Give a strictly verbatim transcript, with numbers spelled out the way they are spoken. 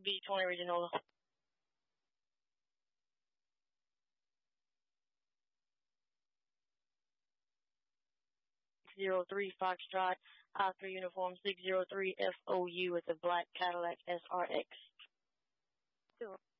B twenty Regional. Zero three Foxtrot, I three Uniform six zero three F O U with a black Cadillac S R X.